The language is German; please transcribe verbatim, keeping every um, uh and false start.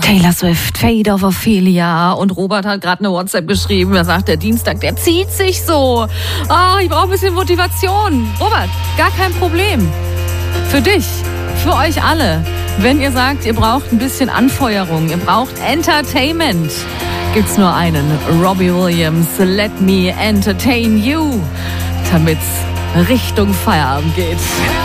Taylor Swift, Fate of Ophelia. Und Robert hat gerade eine WhatsApp geschrieben. Er sagt, der Dienstag, der zieht sich so. Ah, ich brauche ein bisschen Motivation. Robert, gar kein Problem. Für dich, für euch alle. Wenn ihr sagt, ihr braucht ein bisschen Anfeuerung, ihr braucht Entertainment, gibt's nur einen. Robbie Williams, Let Me Entertain You, damit's Richtung Feierabend geht.